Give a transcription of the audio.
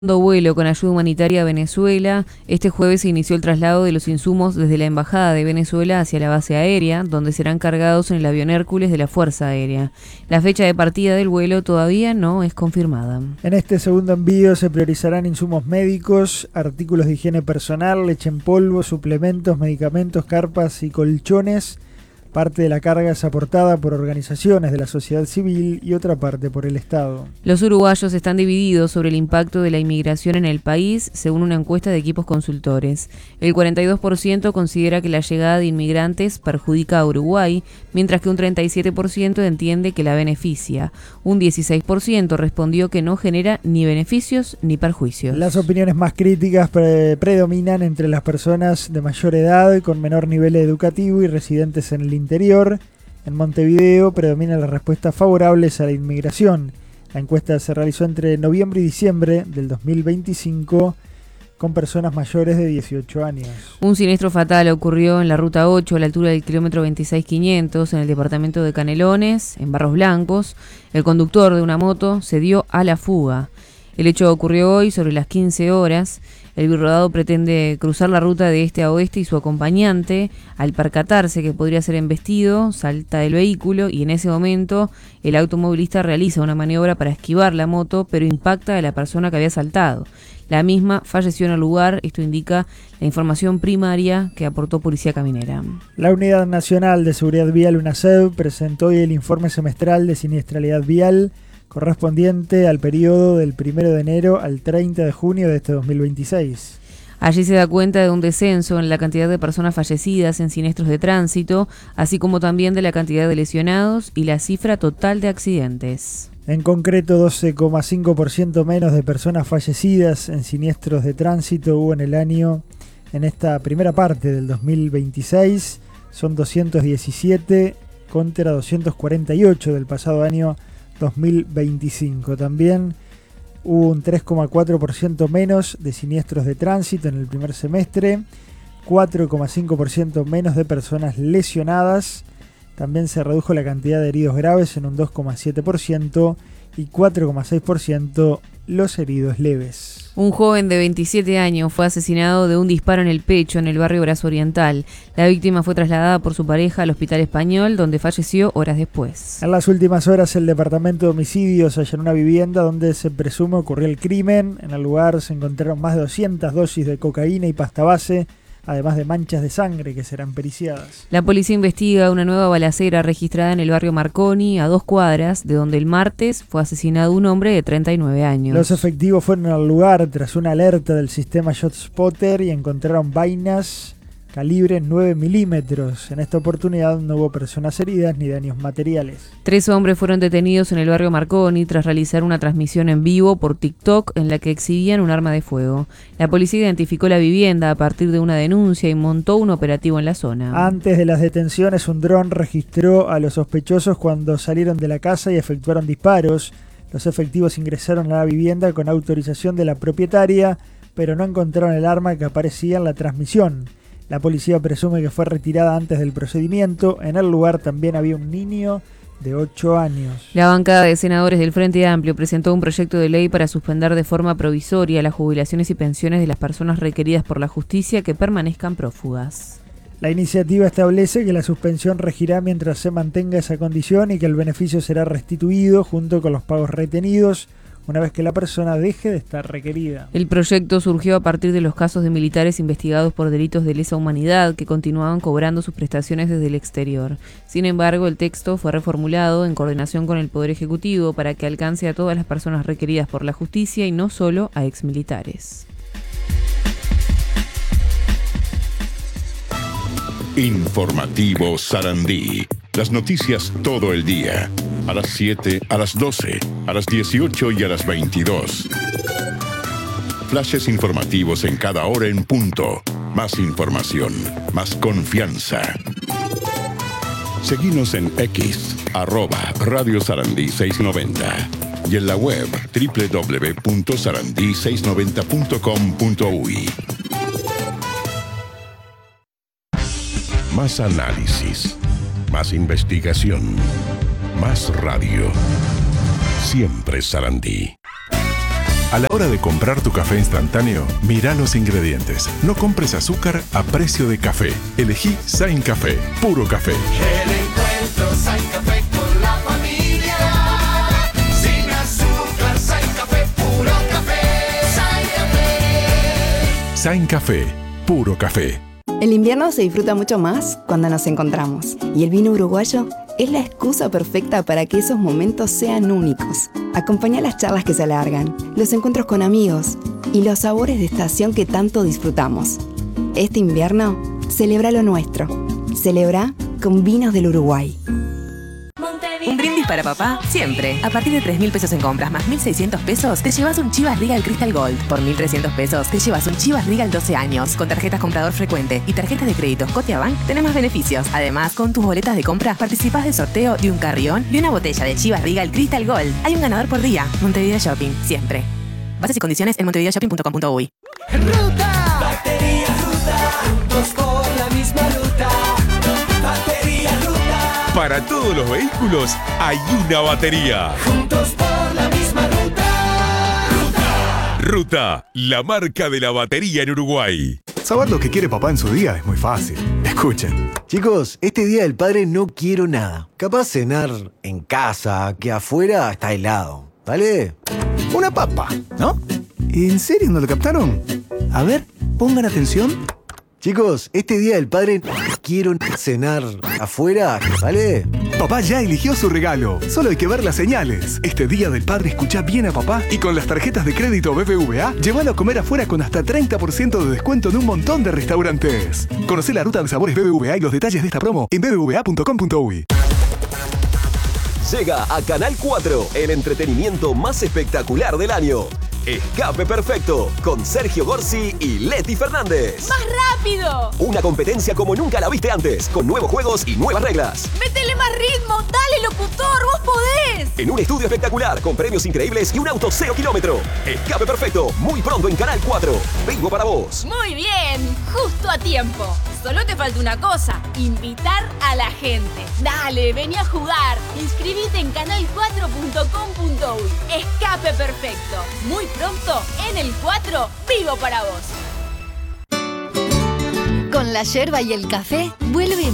Vuelo con ayuda humanitaria a Venezuela. Este jueves se inició el traslado de los insumos desde la Embajada de Venezuela hacia la base aérea, donde serán cargados en el avión Hércules de la Fuerza Aérea. La fecha de partida del vuelo todavía no es confirmada. En este segundo envío se priorizarán insumos médicos, artículos de higiene personal, leche en polvo, suplementos, medicamentos, carpas y colchones. Parte de la carga es aportada por organizaciones de la sociedad civil y otra parte por el Estado. Los uruguayos están divididos sobre el impacto de la inmigración en el país, según una encuesta de equipos consultores. El 42% considera que la llegada de inmigrantes perjudica a Uruguay, mientras que un 37% entiende que la beneficia. Un 16% respondió que no genera ni beneficios ni perjuicios. Las opiniones más críticas predominan entre las personas de mayor edad, con menor nivel educativo y residentes en el interior. En Montevideo predominan las respuestas favorables a la inmigración. La encuesta se realizó entre noviembre y diciembre del 2025 con personas mayores de 18 años. Un siniestro fatal ocurrió en la Ruta 8 a la altura del kilómetro 26500 en el departamento de Canelones, en Barros Blancos. El conductor de una moto se dio a la fuga. El hecho ocurrió hoy sobre las 15 horas. El birrodado pretende cruzar la ruta de este a oeste y su acompañante, al percatarse que podría ser embestido, salta del vehículo y en ese momento el automovilista realiza una maniobra para esquivar la moto, pero impacta a la persona que había saltado. La misma falleció en el lugar, esto indica la información primaria que aportó Policía Caminera. La Unidad Nacional de Seguridad Vial, UNASEV, presentó hoy el informe semestral de siniestralidad vial correspondiente al periodo del 1 de enero al 30 de junio de este 2026. Allí se da cuenta de un descenso en la cantidad de personas fallecidas en siniestros de tránsito, así como también de la cantidad de lesionados y la cifra total de accidentes. En concreto, 12,5% menos de personas fallecidas en siniestros de tránsito hubo en el año, en esta primera parte del 2026. Son 217 contra 248 del pasado año 2025. También hubo un 3,4% menos de siniestros de tránsito en el primer semestre, 4,5% menos de personas lesionadas. También se redujo la cantidad de heridos graves en un 2,7% y 4,6% los heridos leves. Un joven de 27 años fue asesinado de un disparo en el pecho en el barrio Brazo Oriental. La víctima fue trasladada por su pareja al Hospital Español, donde falleció horas después. En las últimas horas, el Departamento de Homicidios allanó una vivienda donde se presume ocurrió el crimen. En el lugar se encontraron más de 200 dosis de cocaína y pasta base, además de manchas de sangre que serán periciadas. La policía investiga una nueva balacera registrada en el barrio Marconi, a 2 cuadras, de donde el martes fue asesinado un hombre de 39 años. Los efectivos fueron al lugar tras una alerta del sistema ShotSpotter y encontraron vainas calibre 9 milímetros. En esta oportunidad no hubo personas heridas ni daños materiales. 3 hombres fueron detenidos en el barrio Marconi tras realizar una transmisión en vivo por TikTok en la que exhibían un arma de fuego. La policía identificó la vivienda a partir de una denuncia y montó un operativo en la zona. Antes de las detenciones, un dron registró a los sospechosos cuando salieron de la casa y efectuaron disparos. Los efectivos ingresaron a la vivienda con autorización de la propietaria, pero no encontraron el arma que aparecía en la transmisión. La policía presume que fue retirada antes del procedimiento. En el lugar también había un niño de 8 años. La bancada de senadores del Frente Amplio presentó un proyecto de ley para suspender de forma provisoria las jubilaciones y pensiones de las personas requeridas por la justicia que permanezcan prófugas. La iniciativa establece que la suspensión regirá mientras se mantenga esa condición y que el beneficio será restituido junto con los pagos retenidos una vez que la persona deje de estar requerida. El proyecto surgió a partir de los casos de militares investigados por delitos de lesa humanidad que continuaban cobrando sus prestaciones desde el exterior. Sin embargo, el texto fue reformulado en coordinación con el Poder Ejecutivo para que alcance a todas las personas requeridas por la justicia y no solo a exmilitares. Informativo Sarandí. Las noticias todo el día. A las 7, a las 12, a las 18 y a las 22. Flashes informativos en cada hora en punto. Más información, más confianza. Seguinos en X, @Radio Sarandí 690. Y en la web www.sarandí690.com.uy. Más análisis, más investigación, más radio. Siempre Sarandí. A la hora de comprar tu café instantáneo, mira los ingredientes. No compres azúcar a precio de café. Elegí Sain Café, puro café. El encuentro Sain Café con la familia. Sin azúcar, Sain Café, puro café. Sain Café. Sain Café, puro café. El invierno se disfruta mucho más cuando nos encontramos. Y el vino uruguayo es la excusa perfecta para que esos momentos sean únicos. Acompaña las charlas que se alargan, los encuentros con amigos y los sabores de estación que tanto disfrutamos. Este invierno, celebra lo nuestro. Celebra con vinos del Uruguay. Un brindis para papá, siempre. A partir de 3.000 pesos en compras más 1.600 pesos, te llevas un Chivas Regal Crystal Gold. Por 1.300 pesos, te llevas un Chivas Regal 12 años. Con tarjetas comprador frecuente y tarjetas de crédito Scotiabank, tenés más beneficios. Además, con tus boletas de compra, participás del sorteo de un carrión y una botella de Chivas Regal Crystal Gold. Hay un ganador por día. Montevideo Shopping, siempre. Bases y condiciones en montevideoshopping.com.uy. ¡Ruta! Batería Ruta, juntos por la misma ruta. Batería Ruta. Para todos los vehículos hay una batería. Juntos por la misma ruta. Ruta, la marca de la batería en Uruguay. Saber lo que quiere papá en su día es muy fácil. Escuchen. Chicos, este Día del Padre no quiero nada. Capaz cenar en casa, que afuera está helado. ¿Vale? Una papa, ¿no? ¿En serio no lo captaron? A ver, pongan atención. Chicos, este Día del Padre quiero cenar afuera, ¿vale? Papá ya eligió su regalo. Solo hay que ver las señales. Este Día del Padre escucha bien a papá y con las tarjetas de crédito BBVA, llévalo a comer afuera con hasta 30% de descuento en un montón de restaurantes. Conocé la ruta de sabores BBVA y los detalles de esta promo en bbva.com.uy. Llega a Canal 4 el entretenimiento más espectacular del año. Escape Perfecto, con Sergio Gorsi y Leti Fernández. ¡Más rápido! Una competencia como nunca la viste antes, con nuevos juegos y nuevas reglas. ¡Métele más ritmo! ¡Dale, locutor! ¡Vos podés! En un estudio espectacular, con premios increíbles y un auto 0 kilómetro. Escape Perfecto, muy pronto en Canal 4. Vivo para vos. Muy bien, justo a tiempo. Solo te falta una cosa, invitar a la gente. Dale, vení a jugar. Inscribite en canal4.com.uy. Escape Perfecto. Muy pronto, en el 4, vivo para vos. Con la yerba y el café, vuelve